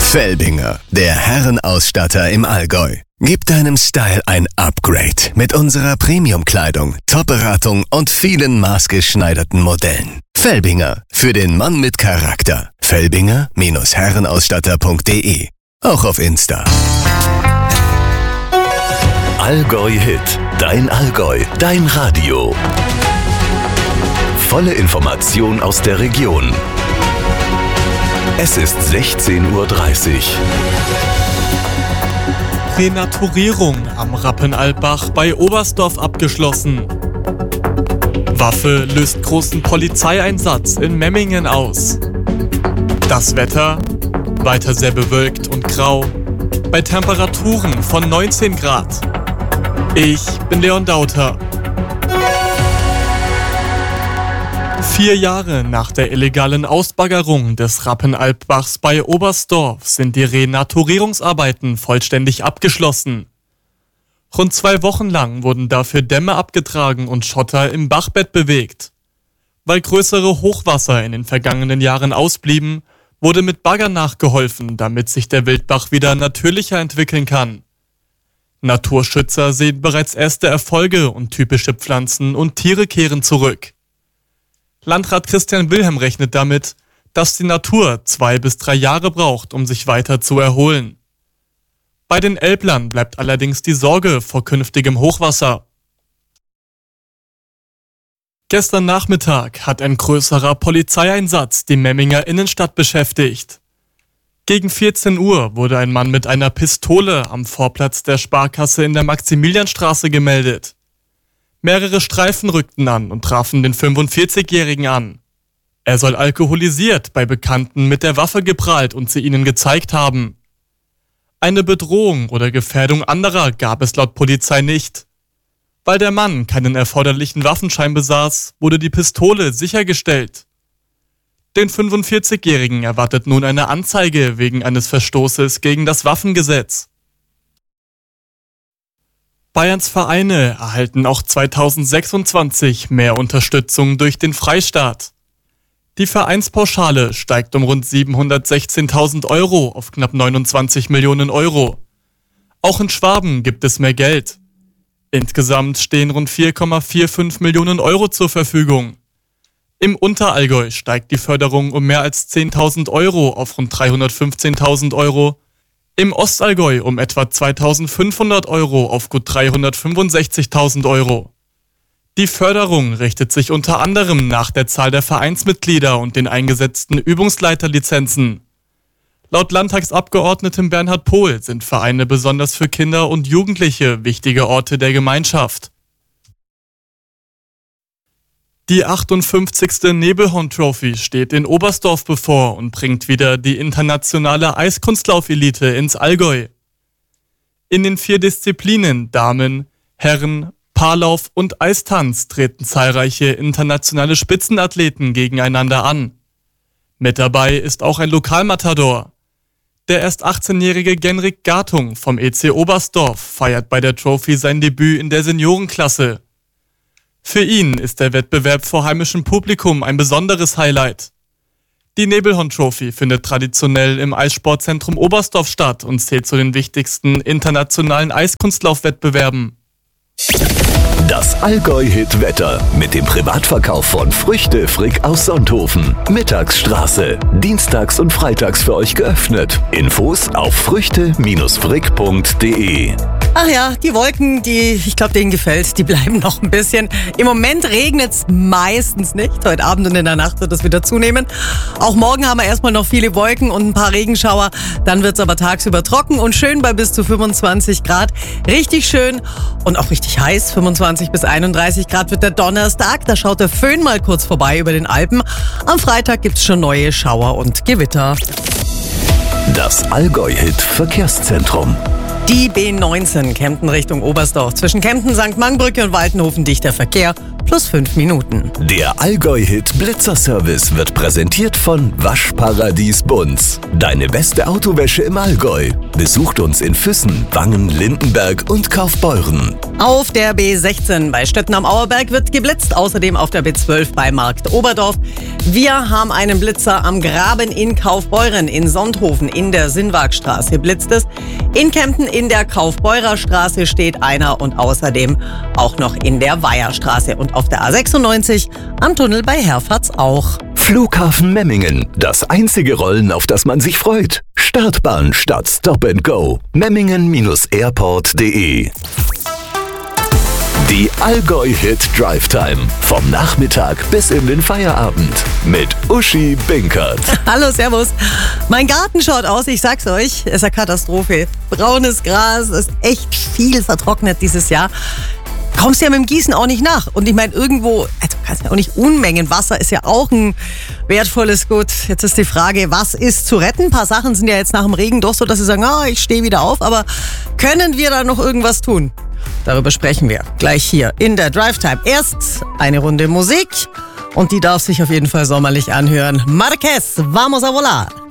Felbinger, der Herrenausstatter im Allgäu. Gib deinem Style ein Upgrade mit unserer Premium-Kleidung, Top-Beratung und vielen maßgeschneiderten Modellen. Felbinger, für den Mann mit Charakter. Felbinger-Herrenausstatter.de. Auch auf Insta. Allgäu Hit, dein Allgäu, dein Radio. Volle Information aus der Region. Es ist 16:30 Uhr. Renaturierung am Rappenalpbach bei Oberstdorf abgeschlossen. Waffe löst großen Polizeieinsatz in Memmingen aus. Das Wetter? Weiter sehr bewölkt und grau, bei Temperaturen von 19 Grad. Ich bin Leon Dauter. 4 Jahre nach der illegalen Ausbaggerung des Rappenalpbachs bei Oberstdorf sind die Renaturierungsarbeiten vollständig abgeschlossen. Rund 2 Wochen lang wurden dafür Dämme abgetragen und Schotter im Bachbett bewegt. Weil größere Hochwasser in den vergangenen Jahren ausblieben, wurde mit Bagger nachgeholfen, damit sich der Wildbach wieder natürlicher entwickeln kann. Naturschützer sehen bereits erste Erfolge und typische Pflanzen und Tiere kehren zurück. Landrat Christian Wilhelm rechnet damit, dass die Natur 2 bis 3 Jahre braucht, um sich weiter zu erholen. Bei den Elblern bleibt allerdings die Sorge vor künftigem Hochwasser. Gestern Nachmittag hat ein größerer Polizeieinsatz die Memminger Innenstadt beschäftigt. Gegen 14 Uhr wurde ein Mann mit einer Pistole am Vorplatz der Sparkasse in der Maximilianstraße gemeldet. Mehrere Streifen rückten an und trafen den 45-Jährigen an. Er soll alkoholisiert bei Bekannten mit der Waffe geprahlt und sie ihnen gezeigt haben. Eine Bedrohung oder Gefährdung anderer gab es laut Polizei nicht. Weil der Mann keinen erforderlichen Waffenschein besaß, wurde die Pistole sichergestellt. Den 45-Jährigen erwartet nun eine Anzeige wegen eines Verstoßes gegen das Waffengesetz. Bayerns Vereine erhalten auch 2026 mehr Unterstützung durch den Freistaat. Die Vereinspauschale steigt um rund 716.000 Euro auf knapp 29 Millionen Euro. Auch in Schwaben gibt es mehr Geld. Insgesamt stehen rund 4,45 Millionen Euro zur Verfügung. Im Unterallgäu steigt die Förderung um mehr als 10.000 Euro auf rund 315.000 Euro. Im Ostallgäu um etwa 2.500 Euro auf gut 365.000 Euro. Die Förderung richtet sich unter anderem nach der Zahl der Vereinsmitglieder und den eingesetzten Übungsleiterlizenzen. Laut Landtagsabgeordnetem Bernhard Pohl sind Vereine besonders für Kinder und Jugendliche wichtige Orte der Gemeinschaft. Die 58. Nebelhorn Trophy steht in Oberstdorf bevor und bringt wieder die internationale Eiskunstlauf-Elite ins Allgäu. In den 4 Disziplinen Damen, Herren, Paarlauf und Eistanz treten zahlreiche internationale Spitzenathleten gegeneinander an. Mit dabei ist auch ein Lokalmatador. Der erst 18-jährige Genrik Gartung vom EC Oberstdorf feiert bei der Trophy sein Debüt in der Seniorenklasse. Für ihn ist der Wettbewerb vor heimischem Publikum ein besonderes Highlight. Die Nebelhorn Trophy findet traditionell im Eissportzentrum Oberstdorf statt und zählt zu den wichtigsten internationalen Eiskunstlaufwettbewerben. Das Allgäu-Hit-Wetter mit dem Privatverkauf von Früchte Frick aus Sonthofen. Mittagsstraße. Dienstags und freitags für euch geöffnet. Infos auf früchte-frick.de. Ach ja, die Wolken, ich glaube, denen gefällt, die bleiben noch ein bisschen. Im Moment regnet es meistens nicht. Heute Abend und in der Nacht wird es wieder zunehmen. Auch morgen haben wir erstmal noch viele Wolken und ein paar Regenschauer. Dann wird es aber tagsüber trocken und schön bei bis zu 25 Grad. Richtig schön und auch richtig heiß. 25 bis 31 Grad wird der Donnerstag. Da schaut der Föhn mal kurz vorbei über den Alpen. Am Freitag gibt es schon neue Schauer und Gewitter. Das Allgäu-Hit-Verkehrszentrum. Die B19 Kempten Richtung Oberstdorf. Zwischen Kempten, St. Mangbbrücke und Waltenhofen dichter Verkehr. Plus 5 Minuten. Der Allgäu-Hit Blitzerservice wird präsentiert von Waschparadies Bunz. Deine beste Autowäsche im Allgäu. Besucht uns in Füssen, Wangen, Lindenberg und Kaufbeuren. Auf der B16 bei Stötten am Auerberg wird geblitzt, außerdem auf der B12 bei Markt Oberdorf. Wir haben einen Blitzer am Graben in Kaufbeuren, in Sonthofen, in der Sinnwagstraße blitzt es. In Kempten in der Kaufbeurer Straße steht einer und außerdem auch noch in der Weiherstraße. Und auf der A96 am Tunnel bei Herfahrt auch. Flughafen Memmingen, das einzige Rollen, auf das man sich freut. Startbahn statt Stop and Go. Memmingen-airport.de. Die Allgäu-Hit Drive Time. Vom Nachmittag bis in den Feierabend. Mit Uschi Binkert. Hallo, servus. Mein Garten schaut aus, ich sag's euch, es ist eine Katastrophe. Braunes Gras, ist echt viel vertrocknet dieses Jahr. Kommst ja mit dem Gießen auch nicht nach. Und ich meine, irgendwo, also kannst ja auch nicht Unmengen. Wasser ist ja auch ein wertvolles Gut. Jetzt ist die Frage, was ist zu retten? Ein paar Sachen sind ja jetzt nach dem Regen doch so, dass sie sagen, ich stehe wieder auf. Aber können wir da noch irgendwas tun? Darüber sprechen wir gleich hier in der Drive Time. Erst eine Runde Musik und die darf sich auf jeden Fall sommerlich anhören. Marquez, vamos a volar.